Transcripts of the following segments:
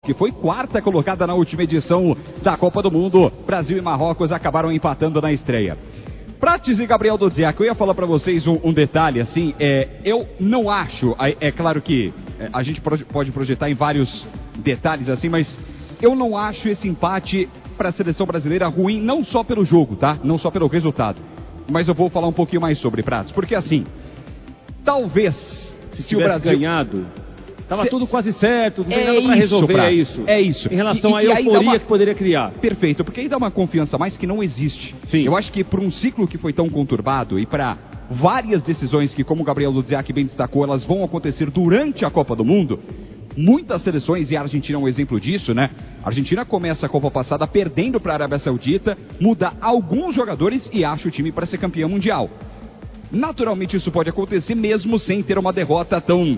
que foi quarta colocada na última edição da Copa do Mundo. Brasil e Marrocos acabaram empatando na estreia. Prates e Gabriel Dudziak, eu ia falar para vocês um detalhe, assim, eu não acho, é claro que a gente pode projetar em vários detalhes, assim, mas eu não acho esse empate para a seleção brasileira ruim, não só pelo jogo, tá? Não só pelo resultado, mas eu vou falar um pouquinho mais sobre, Prates, porque assim, talvez, se o Brasil ganhado... Tava tudo quase certo, não tem nada para resolver, é isso. Em relação à euforia que poderia criar. Perfeito, porque aí dá uma confiança a mais que não existe. Sim. Eu acho que para um ciclo que foi tão conturbado e para várias decisões que, como o Gabriel Dudziak bem destacou, elas vão acontecer durante a Copa do Mundo, muitas seleções, e a Argentina é um exemplo disso, né? A Argentina começa a Copa passada perdendo para a Arábia Saudita, muda alguns jogadores e acha o time para ser campeão mundial. Naturalmente isso pode acontecer mesmo sem ter uma derrota tão...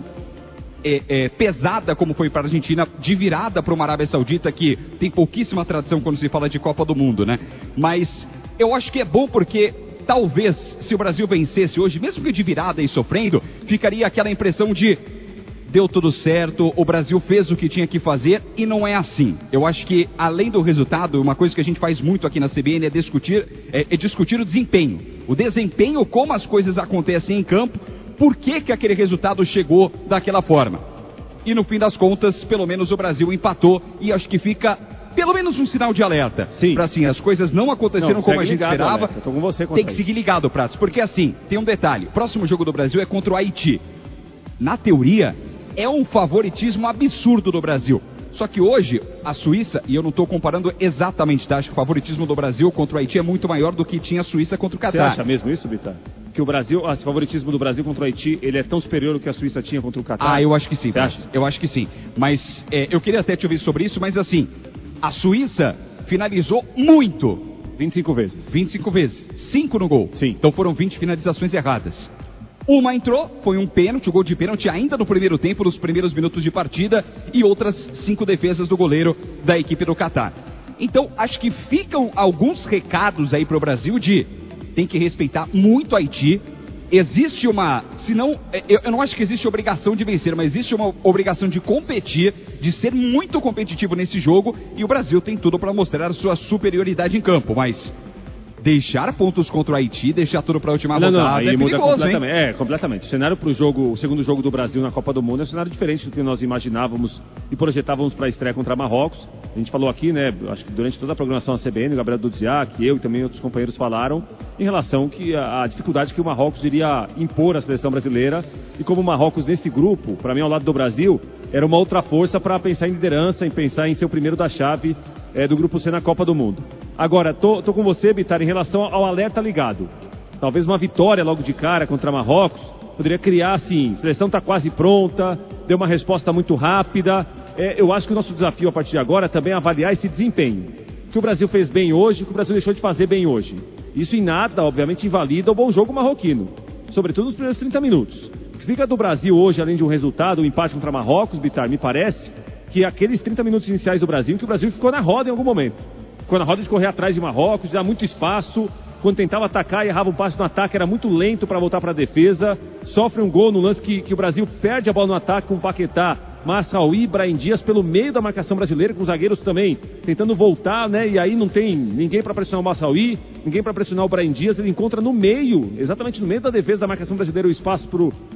pesada como foi para a Argentina, de virada para uma Arábia Saudita que tem pouquíssima tradição quando se fala de Copa do Mundo, né? Mas eu acho que é bom porque talvez se o Brasil vencesse hoje, mesmo que de virada e sofrendo, ficaria aquela impressão de deu tudo certo, o Brasil fez o que tinha que fazer, e não é assim. Eu acho que além do resultado, uma coisa que a gente faz muito aqui na CBN é discutir o desempenho. O desempenho, como as coisas acontecem em campo, por que aquele resultado chegou daquela forma. E no fim das contas, pelo menos o Brasil empatou, e acho que fica pelo menos um sinal de alerta. Sim. Para assim, as coisas não aconteceram como a gente esperava. Tô com você, tem que seguir ligado, Pratos, porque assim, tem um detalhe, o próximo jogo do Brasil é contra o Haiti. Na teoria, é um favoritismo absurdo do Brasil. Só que hoje, a Suíça, e eu não estou comparando exatamente, tá? Acho que o favoritismo do Brasil contra o Haiti é muito maior do que tinha a Suíça contra o Catar. Você acha mesmo isso, Bitar? Que o favoritismo do Brasil contra o Haiti, ele é tão superior ao que a Suíça tinha contra o Catar? Ah, eu acho que sim. Você acha? Eu acho que sim. Mas eu queria até te ouvir sobre isso, mas assim, a Suíça finalizou muito. 25 vezes. 25 vezes. 5 no gol. Sim. Então foram 20 finalizações erradas. Uma entrou, foi um pênalti, gol de pênalti ainda no primeiro tempo, nos primeiros minutos de partida, e outras 5 defesas do goleiro da equipe do Catar. Então, acho que ficam alguns recados aí para o Brasil de tem que respeitar muito o Haiti. Existe uma, se não, eu não acho que existe obrigação de vencer, mas existe uma obrigação de competir, de ser muito competitivo nesse jogo, e o Brasil tem tudo para mostrar sua superioridade em campo, mas deixar pontos contra o Haiti, deixar tudo para a última rodada é perigoso, completamente, hein? Completamente. O cenário para o segundo jogo do Brasil na Copa do Mundo é um cenário diferente do que nós imaginávamos e projetávamos para a estreia contra Marrocos. A gente falou aqui, né, acho que durante toda a programação da CBN, o Gabriel Dudziak, eu e também outros companheiros falaram em relação à dificuldade que o Marrocos iria impor à seleção brasileira, e como o Marrocos nesse grupo, para mim ao lado do Brasil, era uma outra força para pensar em liderança, em pensar em ser o primeiro da chave do Grupo C na Copa do Mundo. Agora, tô com você, Bitar, em relação ao alerta ligado. Talvez uma vitória logo de cara contra Marrocos poderia criar, assim, a seleção está quase pronta, deu uma resposta muito rápida. Eu acho que o nosso desafio a partir de agora também é avaliar esse desempenho. O que o Brasil fez bem hoje, o que o Brasil deixou de fazer bem hoje. Isso em nada, obviamente, invalida o bom jogo marroquino, sobretudo nos primeiros 30 minutos. O que fica do Brasil hoje, além de um resultado, um empate contra Marrocos, Bitar, me parece que aqueles 30 minutos iniciais do Brasil, que o Brasil ficou na roda em algum momento. Ficou na roda de correr atrás de Marrocos, de dar muito espaço. Quando tentava atacar e errava um passe no ataque, era muito lento para voltar para a defesa. Sofre um gol no lance que o Brasil perde a bola no ataque com o Paquetá, Masraoui e Brahim Dias pelo meio da marcação brasileira, com os zagueiros também tentando voltar, né? E aí não tem ninguém para pressionar o Masraoui, ninguém para pressionar o Brahim Dias. Ele encontra no meio, exatamente no meio da defesa da marcação brasileira, o espaço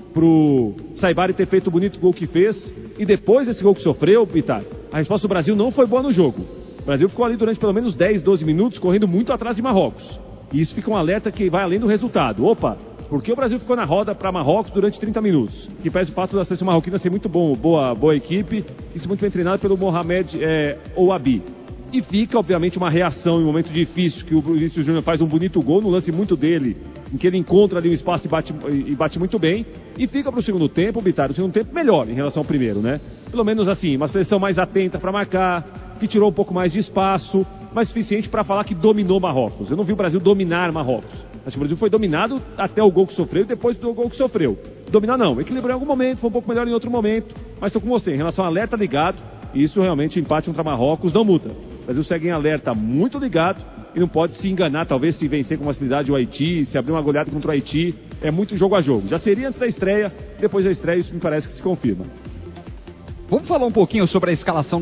pro Saibari ter feito o bonito gol que fez. E depois desse gol que sofreu, Bitar, a resposta do Brasil não foi boa no jogo. O Brasil ficou ali durante pelo menos 10, 12 minutos, correndo muito atrás de Marrocos. E isso fica um alerta que vai além do resultado. Opa, por que o Brasil ficou na roda para Marrocos durante 30 minutos? Que pese o fato da seleção marroquina ser muito boa equipe, e ser muito bem treinada pelo Mohamed Ouabi. E fica, obviamente, uma reação em um momento difícil, que o Vinícius Júnior faz um bonito gol, no lance muito dele, em que ele encontra ali um espaço e bate muito bem. E fica para o segundo tempo, Bitar, o segundo tempo melhor em relação ao primeiro, né? Pelo menos assim, uma seleção mais atenta para marcar, que tirou um pouco mais de espaço, mas suficiente para falar que dominou Marrocos. Eu não vi o Brasil dominar Marrocos. Acho que o Brasil foi dominado até o gol que sofreu e depois do gol que sofreu. Dominar não, equilibrou em algum momento, foi um pouco melhor em outro momento, mas estou com você, em relação ao alerta ligado, isso realmente, empate contra Marrocos não muda. O Brasil segue em alerta muito ligado e não pode se enganar, talvez se vencer com facilidade o Haiti, se abrir uma goleada contra o Haiti, é muito jogo a jogo. Já seria antes da estreia, depois da estreia isso me parece que se confirma. Vamos falar um pouquinho sobre a escalação